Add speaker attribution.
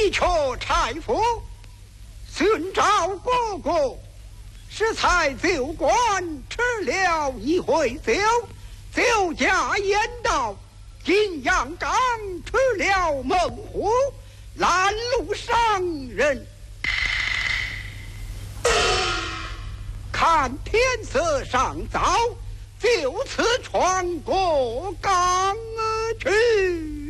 Speaker 1: 的确差夫寻找哥哥，适才酒馆吃了一回酒，酒家言道：金阳冈吃了猛虎，拦路伤人。看天色尚早，就此穿过冈去。